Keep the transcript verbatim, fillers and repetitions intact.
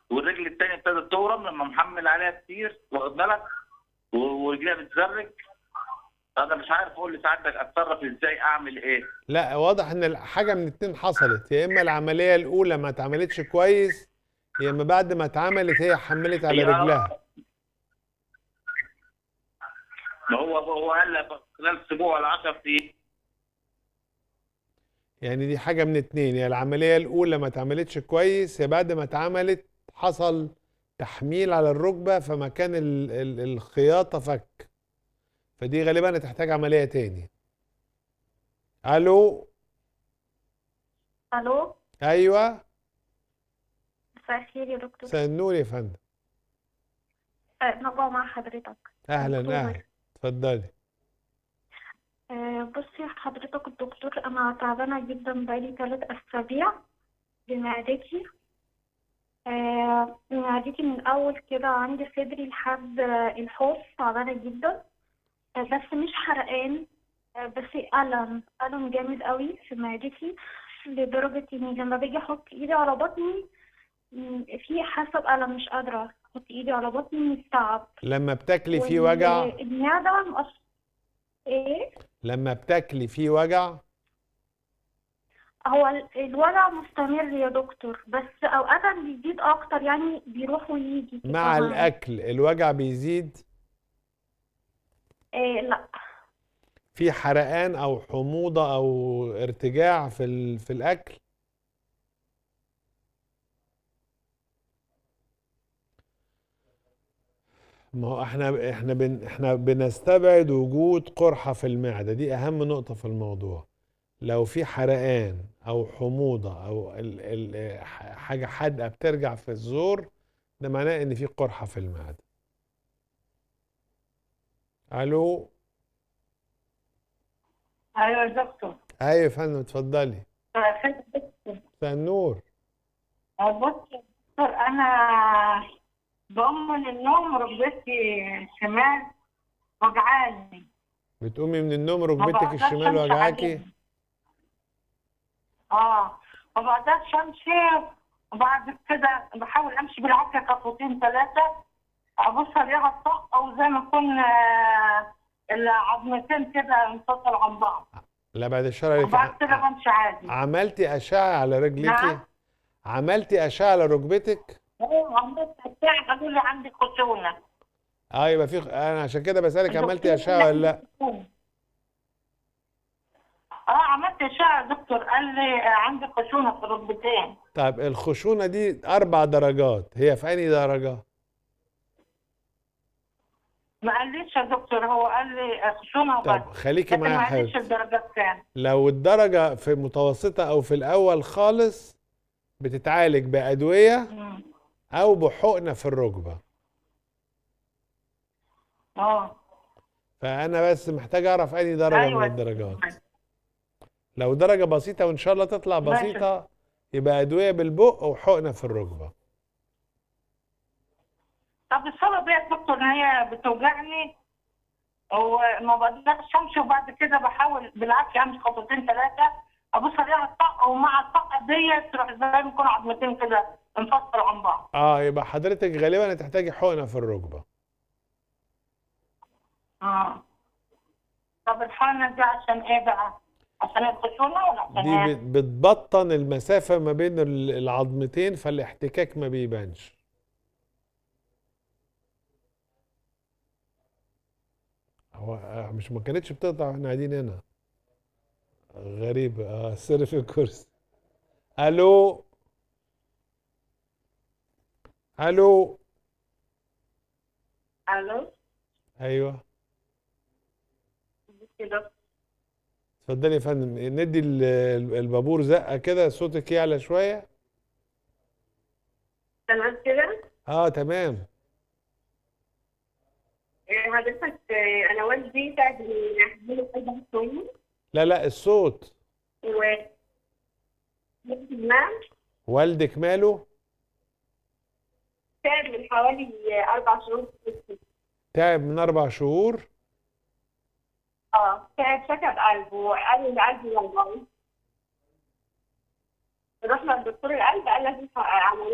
والرجل التانية ابتدت تورم لما محمل عليها كتير، واخد بالك، و- ورجليها بتزرج. انا مش عارف اقول لسعادتك اتصرف ازاي، اعمل ايه؟ لا، واضح ان حاجه من اتنين حصلت، يا اما العمليه الاولى ما اتعملتش كويس، يا اما بعد ما اتعملت هي حملت على هي رجلها. ما هو هو قال لك خلال اسبوع ولا عشرة ايام. يعني دي حاجه من اتنين، يا العمليه الاولى ما اتعملتش كويس، يا بعد ما اتعملت حصل تحميل على الركبه فمكان ال ال الخياطه فك، فدي غالبا هتحتاج عمليه تاني. الو. الو، ايوه. مساء الخير يا دكتور. مساء النور يا فندم. آه، نبقى مع حضرتك اهلا دكتور. اهلا، اتفضلي. آه، بصي حضرتك الدكتور، انا تعبانه جدا بقالي ثلاث اسابيع بمعدتي. آه، معدتي من اول كده عندي صدري لحد آه، الحوض تعبانه جدا. آه، بس مش حرقان. آه، بس ألم ألم جامد قوي في معدتي، لدرجة إني لما باجي أحط إيدي على بطني م، في حاسة بألم، مش قادرة أحط إيدي على بطني من التعب. لما بتاكلي في وجع؟ والمعدة مقص... إيه؟ لما بتاكلي في وجع؟ هو ال- الوجع مستمر يا دكتور، بس أوقات بيزيد أكتر، يعني بيروح ويجي مع كمان. الاكل الوجع بيزيد؟ إيه، لا. في حرقان او حموضه او ارتجاع في ال... في الاكل؟ ما هو احنا احنا بن احنا بنستبعد وجود قرحه في المعده، دي اهم نقطه في الموضوع. لو في حرقان او حموضه او ال... ال... حاجه حادقه بترجع في الزور، ده معناه ان في قرحه في المعده. الو. ايوه يا دكتور. ايوه يا فندم، اتفضلي. آه، خير يا دكتور. مساء النور. آه، بص يا دكتور، انا بقوم من النوم ركبتي الشمال وجعاني، بتقومي من النوم ما ركبتك بقدرش الشمال امشي وجعاكي؟ عليها. اه، ما بقدرش امشي. وبعد كده بحاول امشي بالعافيه خطوتين ثلاثه، ابص الاقيها الطاقه وزي ما يكون آه، العظمتين كده انفصلوا عن بعض. لا بعد الشر عليك. وبعد ع- كده ع- بمشي عادي. عملتي اشعه على رجليكي؟ نعم. عملتي اشعه على ركبتك؟ هو عملت الساعه قالوا لي عندي خشونه. اه يبقى في، انا عشان كده بسالك عملتي الدكتور اشعه قال ولا لي لا؟ عندي خشونه. اه، عملت اشعه يا دكتور، قال لي آه، عندي خشونه في الركبتين. طيب الخشونه دي اربع درجات، هي في انهي درجه؟ ما قاليش يا دكتور، هو قال لي آه، خشونه وبس. طب خليكي لكن معايا يا ما قاليش حبيبتي. الدرجات كام. لو الدرجه في متوسطه او في الاول خالص، بتتعالج بادويه مم. او بحقنه في الركبه. اه، فانا بس محتاج اعرف انهي درجه من ايوه يا الدرجات. دكتور. لو درجه بسيطه وان شاء الله تطلع ماشي. بسيطه، يبقى ادويه بالبق وحقنه في الركبه. طب السبب ايه يا دكتور ان هي بتوجعني وما بقدرش امشي، وبعد كده بحاول بالعافيه امشي خطوتين ثلاثه، ابص الاقيها الطاقه، ومع الطاقه ديت تروح زي ما يكون عظمتين كده انفصلوا عن بعض. اه يبقى حضرتك غالبا هتحتاجي حقنه في الركبه. اه. طب الحقنه دي عشان ايه بقى؟ عشان الخشونه ولا عشان دي ايه؟ بت- بتبطن المسافه ما بين ال- العظمتين، فالاحتكاك ما بيبانش. هو آه، مش ما كانتش بتقطع واحنا قاعدين هنا. غريب، اه سر في الكرسي. الو. الو. الو. ايوه. كده. اتفضلي يا فندم، ندي ال- ال- البابور زقه كده صوتك يعلى شويه. تمام كده. اه تمام. حضرتك آه، انا والدي تعب من حمل قلب شويه لا لا الصوت. و نعم، والدك ماله؟ تعب من حوالي اربع شهور. تعب من اربع شهور. اه، تعب سكت قلبه وقال لي قلبي والله. رحنا لدكتور القلب قال لازم عمليه